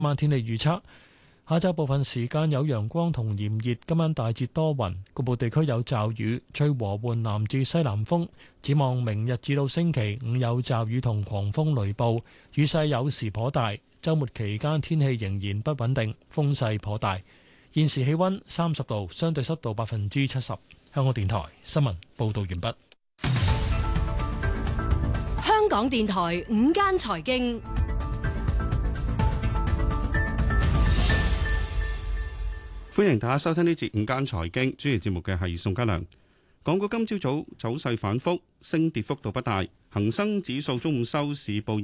晚天氣預測。下晝部分時間有陽光同炎熱，今晚大致多雲，局部地區有驟雨，吹和緩南至西南風。展望明日至到星期五有驟雨同狂風雷暴，雨勢有時頗大。週末期間天氣仍然不穩定，風勢頗大。現時氣溫30度，相對濕度70%。香港電台新聞報道完畢。 香港電台午間財經。 歡迎大家收聽呢節午間財經，主持節目嘅係宋家良。港股今朝早走勢反覆，升跌幅度不大。恒生指數中午收市報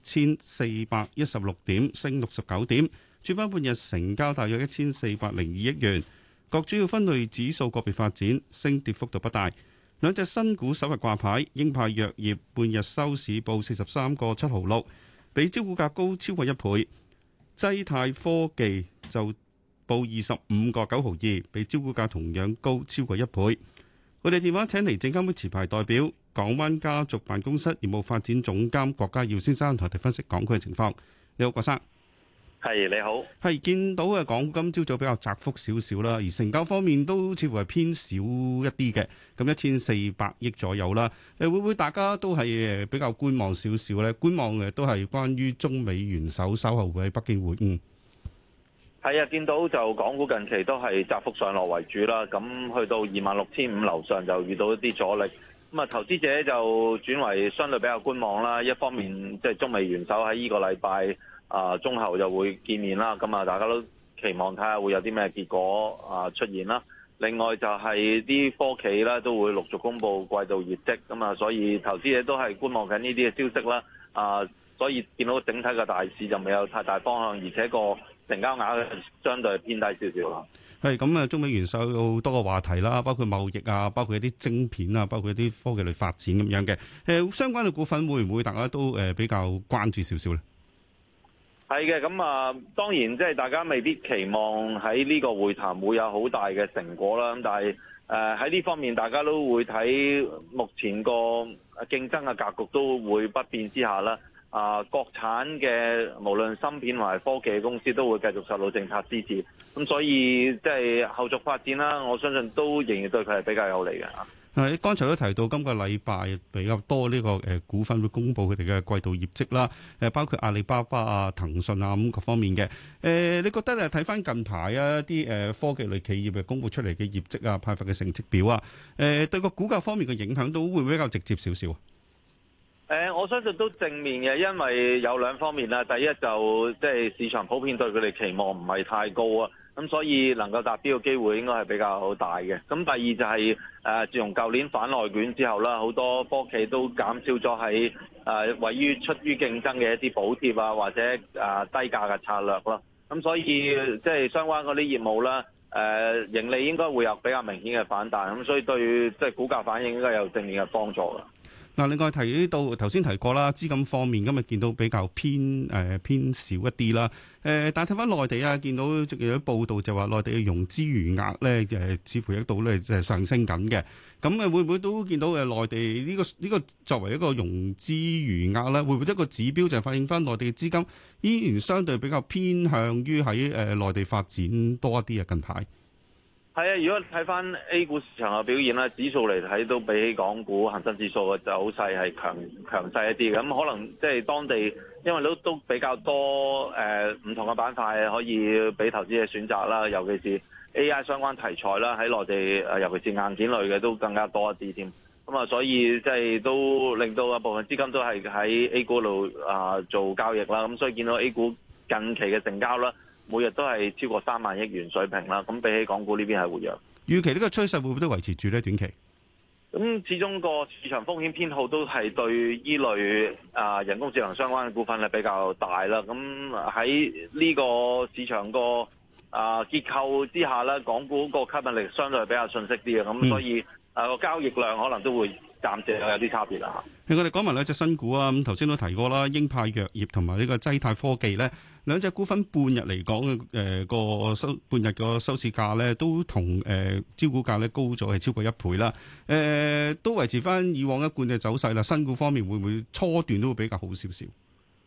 26,416點，升69點。主板半日成交大約1402億元。各主要分類指數個別發展，升跌幅度不大。兩隻新股首日掛牌，英派藥業半日收市報43個7毫6，比招股價高超過1倍。濟泰科技就報25個9毫2，比招股價同樣高超過1倍。我哋電話請嚟證監會持牌代表港灣家族辦公室業務發展總監郭家耀先生同我哋分析港股嘅情況。你好，郭生。 係，你好。係見到嘅港股今朝早比較窄幅少少啦，而成交方面都似乎係偏少一啲嘅，咁1400億左右啦。會唔會大家都係比較觀望少少咧？觀望嘅都係關於中美元首稍後會喺北京會晤。 係啊，見到就港股近期都係窄幅上落為主啦，咁去到26,500樓上就遇到一啲阻力，咁啊投資者就轉為相對比較觀望啦。一方面即係中美元首喺呢個禮拜中後就會見面啦，咁啊大家都期望睇下會有啲咩結果出現啦。另外就係啲科企咧都會陸續公布季度業績，咁啊所以投資者都係觀望緊呢啲嘅消息啦。所以見到整體嘅大市就未有太大方向，而且個成交額相對偏低少少啦。 係咁啊，中美元首有多個話題啦，包括貿易啊，包括一啲晶片啊，包括一啲科技類發展咁樣嘅。相關嘅股份會唔會大家都比較關注少少咧？ 係嘅，咁當然即係大家未必期望喺呢個會談會有好大嘅成果啦。咁但係喺呢方面，大家都會睇目前個競爭嘅格局都會不變之下啦。國產嘅無論芯片或係科技嘅公司都會繼續受到政策支持，咁所以即係後續發展啦，我相信都仍然對佢係比較有利嘅。 係，剛才都提到今個禮拜比較多呢個股份會公布佢哋嘅季度業績啦，包括阿里巴巴啊、騰訊啊咁各方面嘅。你覺得睇翻近排一啲科技類企業嘅公布出嚟嘅業績啊、派發嘅成績表啊，對個股價方面嘅影響都會比較直接少少啊？ 我相信都正面嘅，因為有兩方面啦。第一就即係市場普遍對佢哋期望唔係太高啊，咁所以能夠達標嘅機會應該係比較大嘅。咁第二就係自從舊年反內卷之後啦，好多科技都減少咗喺位於出於競爭嘅一啲補貼啊，或者低價嘅策略啦。咁所以即係相關嗰啲業務啦，盈利應該會有比較明顯嘅反彈，咁所以對即係股價反應應該有正面嘅幫助嘅。 嗱，另外提到頭先提過啦，資金方面今日見到比較偏少一啲啦。但係睇翻內地啊，見到有啲報道就話內地嘅融資餘額咧似乎一度咧上升緊嘅。咁會唔會都見到內地呢個作為一個融資餘額咧，會唔會一個指標就係反映翻內地嘅資金依然相對比較偏向於喺內地發展多一啲啊？近排。 係啊，如果睇翻 A 股市場嘅表現啦，指數嚟睇都比起港股恒生指數嘅走勢係強勢一啲嘅。咁可能即係當地，因為都比較多唔同嘅板塊可以俾投資者選擇啦，尤其是 AI 相關題材啦，喺內地尤其是硬件類嘅都更加多一啲添。咁啊，所以即係都令到一部分資金都係喺 A 股度做交易啦。咁所以見到 A 股近期嘅成交啦，每日都係超過3萬億元水平啦，咁比起港股呢邊係活躍。 預期呢個趨勢會唔會都維持住呢？短期？ 咁始終個市場風險偏好都係對依類人工智能相關嘅股份係比較大啦。咁喺呢個市場個結構之下咧，港股個吸引力相對係比較遜色啲嘅，咁所以個交易量可能都會暫時有啲差別啦。 我哋講埋兩隻新股啊，咁頭先都提過啦，英派藥業同埋呢個濟泰科技咧，兩隻股份半日嚟講嘅半日個收市價咧，都同招股價咧高咗係超過1倍啦。都維持翻以往一貫嘅走勢啦。新股方面會唔會初段都會比較好少少？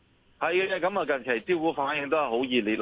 係嘅，咁啊近期招股反應都係好熱烈